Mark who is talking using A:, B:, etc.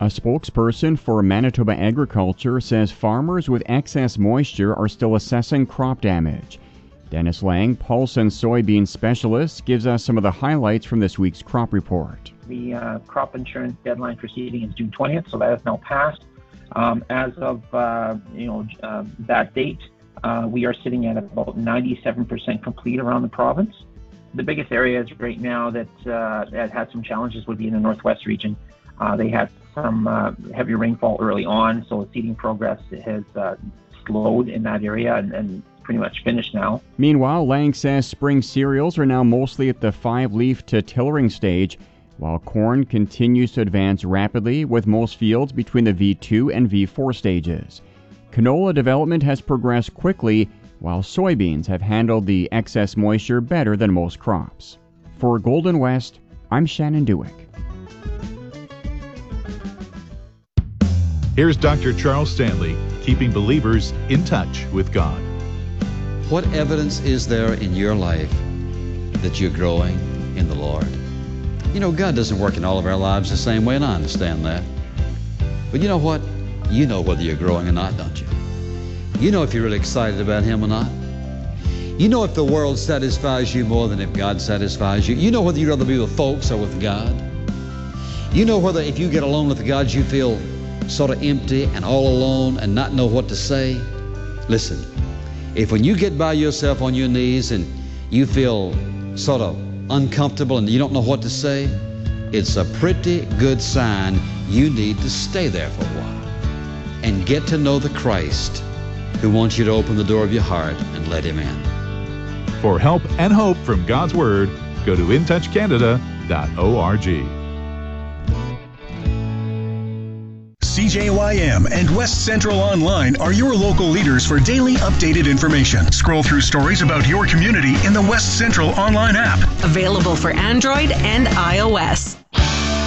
A: spokesperson for Manitoba Agriculture says farmers with excess moisture are still assessing crop damage. Dennis Lang, pulse and soybean specialist, gives us some of the highlights from this week's crop report.
B: The crop insurance deadline for seeding is June 20th, so that has now passed. As of that date, we are sitting at about 97% complete around the province. The biggest areas right now that had some challenges would be in the northwest region. They had some heavy rainfall early on, so seeding progress has slowed in that area and pretty much finished now.
A: Meanwhile, Lang says spring cereals are now mostly at the 5-leaf to tillering stage, while corn continues to advance rapidly with most fields between the V2 and V4 stages. Canola development has progressed quickly, while soybeans have handled the excess moisture better than most crops. For Golden West, I'm Shannon Dewick.
C: Here's Dr. Charles Stanley, keeping believers in touch with God.
D: What evidence is there in your life that you're growing in the Lord? You know, God doesn't work in all of our lives the same way, and I understand that. But you know what? You know whether you're growing or not, don't you? You know if you're really excited about Him or not. You know if the world satisfies you more than if God satisfies you. You know whether you'd rather be with folks or with God. You know whether if you get alone with God, you feel sort of empty and all alone and not know what to say. Listen, if when you get by yourself on your knees and you feel sort of uncomfortable and you don't know what to say, it's a pretty good sign you need to stay there for a while and get to know the Christ who wants you to open the door of your heart and let Him in.
C: For help and hope from God's Word, go to intouchcanada.org.
E: CJYM and West Central Online are your local leaders for daily updated information. Scroll through stories about your community in the West Central Online app.
F: Available for Android and iOS.